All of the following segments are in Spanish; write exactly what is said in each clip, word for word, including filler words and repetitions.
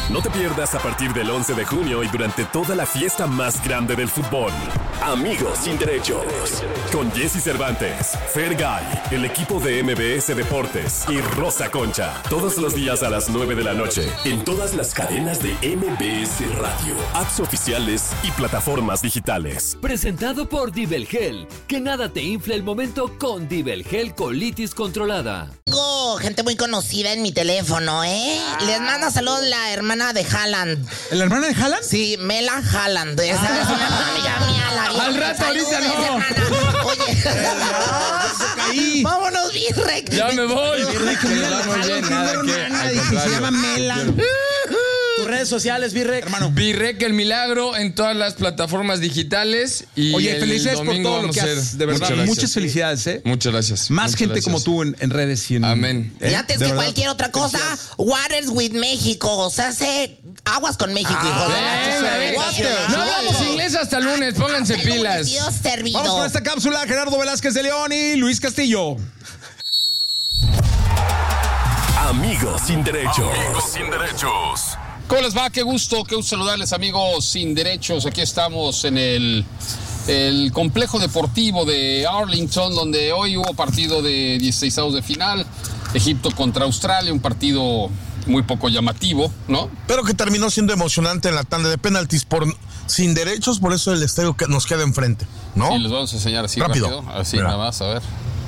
No te pierdas a partir del once de junio y durante toda la fiesta más grande del fútbol. Amigos sin derechos. Con Jesse Cervantes, Fergay, el equipo de M B S Deportes y Rosa Concha. Todos los días a las nueve de la noche. En todas las cadenas de M B S Radio, apps oficiales y plataformas digitales. Presentado por Dibelgel. Que nada te infle el momento con Dibelgel Colitis Controlada. Tengo gente muy conocida en mi teléfono, ¿eh? Ah. Les manda saludos la hermana de Haaland. ¿La hermana de Haaland? Sí, Mela Haaland. Esa ah. es una amiga mía, la vida. Al rato, ahorita no. Oye. Caí. Vámonos, Virrek. Ya me voy. Virrek, que me va muy bien. Nada que, se llama Mela. Tus redes sociales, Virrek. Hermano. Virrek el Milagro en todas las plataformas digitales. Y Oye, felicidades por todo lo que haces. De verdad, muchas, muchas felicidades, ¿eh? Muchas gracias. Más muchas gente gracias. como tú en, en redes y en... Amén. ¿eh? Y antes que cualquier otra cosa, Waters with México. O sea, hace aguas con México, ah, hijo de la No hablamos inglés hasta el lunes, pónganse pilas. Vamos con esta cápsula. Gerardo Velázquez de León y Luis Castillo. Amigos sin derechos. Amigos sin derechos. ¿Cómo les va? Qué gusto, qué gusto saludarles, amigos sin derechos. Aquí estamos en el, el complejo deportivo de Arlington, donde hoy hubo partido de dieciseisavos de final. Egipto contra Australia, un partido muy poco llamativo, ¿no? Pero que terminó siendo emocionante en la tanda de penaltis por sin derechos, por eso el estadio que nos queda enfrente, ¿no? Sí, les vamos a enseñar así rápido. rápido. Así Mira. nada más, a ver.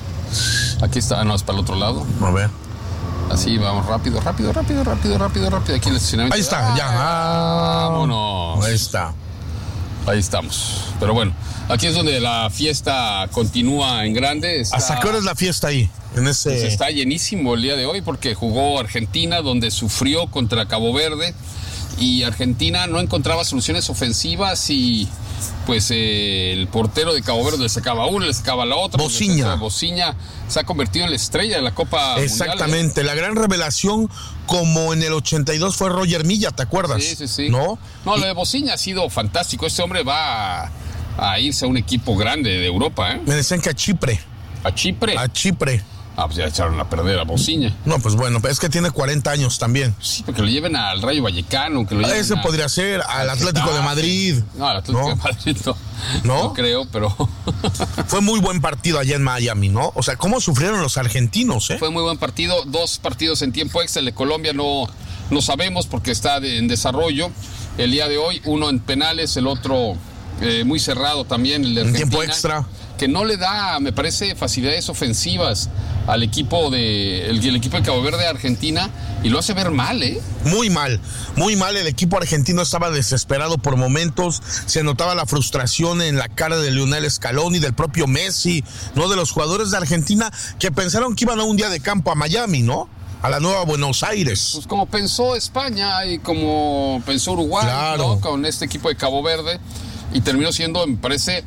Aquí está, no, es para el otro lado. A ver. Así, vamos rápido, rápido, rápido, rápido, rápido, rápido. Aquí en el estacionamiento. Ahí está, ya. Ah, vámonos. Ahí está. Ahí estamos. Pero bueno, aquí es donde la fiesta continúa en grande. Está, ¿hasta qué hora es la fiesta ahí? En ese... pues está llenísimo el día de hoy porque jugó Argentina, donde sufrió contra Cabo Verde. Y Argentina no encontraba soluciones ofensivas y pues eh, el portero de Cabo Verde le sacaba una, le sacaba la otra. Bociña. Bociña se ha convertido en la estrella de la Copa Exactamente, Mundial, ¿eh? La gran revelación como en el ochenta y dos fue Roger Milla, ¿te acuerdas? Sí, sí, sí. ¿No? No, y... lo de Bociña ha sido fantástico. Este hombre va a, a irse a un equipo grande de Europa, ¿eh? Me decían que a Chipre. ¿A Chipre? A Chipre. Ah, pues ya echaron a perder a Bociña. No, pues bueno, es que tiene cuarenta años también. Sí, porque lo lleven al Rayo Vallecano. Que lo lleven Ese a, podría ser, al Atlético Getafe. de Madrid. No, al Atlético ¿no? de Madrid no. ¿No? No creo, pero... Fue muy buen partido allá en Miami, ¿no? O sea, ¿cómo sufrieron los argentinos, eh? Fue muy buen partido, dos partidos en tiempo extra. El de Colombia no, no sabemos porque está de, en desarrollo. El día de hoy, uno en penales, el otro eh, muy cerrado también, el de Argentina. En tiempo extra. Que no le da, me parece, facilidades ofensivas al equipo de el, el equipo de Cabo Verde de Argentina y lo hace ver mal, ¿eh? Muy mal, muy mal. El equipo argentino estaba desesperado por momentos. Se notaba la frustración en la cara de Lionel Scaloni, del propio Messi, ¿no? De los jugadores de Argentina que pensaron que iban a un día de campo a Miami, ¿no? A la nueva Buenos Aires. Pues como pensó España y como pensó Uruguay, claro, ¿no? Con este equipo de Cabo Verde y terminó siendo, me parece,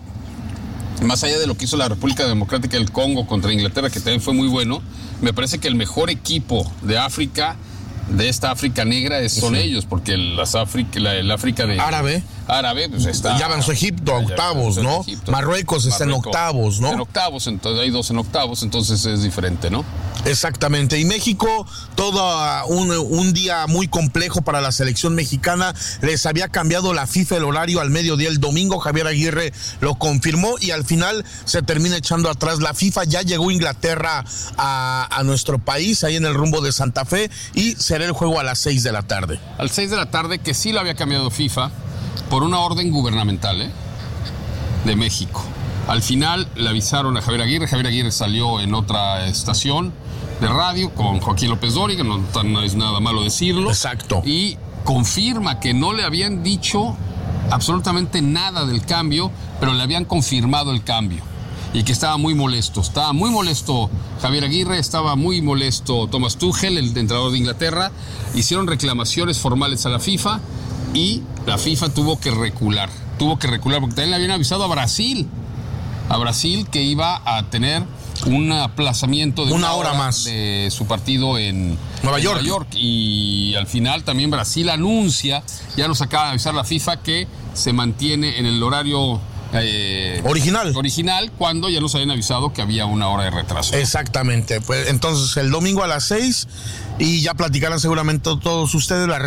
más allá de lo que hizo la República Democrática del Congo contra Inglaterra, que también fue muy bueno, me parece que el mejor equipo de África, de esta África negra, es, son sí. ellos, porque las África, la, el África de... Árabe. Árabe, pues está... Ya avanzó Egipto a octavos, ya, ¿no? Egipto. Marruecos está Marruecos, en octavos, ¿no? En octavos, entonces hay dos en octavos, entonces es diferente, ¿no? Exactamente. Y México, todo un, un día muy complejo para la selección mexicana. Les había cambiado la FIFA el horario al mediodía el domingo. Javier Aguirre lo confirmó y al final se termina echando atrás la FIFA. Ya llegó Inglaterra a, a nuestro país, ahí en el rumbo de Santa Fe, y será el juego a las seis de la tarde. A las seis de la tarde, que sí lo había cambiado FIFA por una orden gubernamental, ¿eh? De México. Al final le avisaron a Javier Aguirre. Javier Aguirre salió en otra estación de radio con Joaquín López Dóriga, que no, no es nada malo decirlo. Exacto. Y confirma que no le habían dicho absolutamente nada del cambio, pero le habían confirmado el cambio. Y que estaba muy molesto. Estaba muy molesto Javier Aguirre, estaba muy molesto Thomas Tuchel, el entrenador de Inglaterra. Hicieron reclamaciones formales a la FIFA y la FIFA tuvo que recular. Tuvo que recular porque también le habían avisado a Brasil. A Brasil que iba a tener un aplazamiento de una, una hora, hora más de su partido en Nueva en York. Nueva York. Y al final también Brasil anuncia, ya nos acaba de avisar la FIFA, que se mantiene en el horario eh, original. original cuando ya nos habían avisado que había una hora de retraso. Exactamente. Pues entonces el domingo a las seis y ya platicarán seguramente todos ustedes la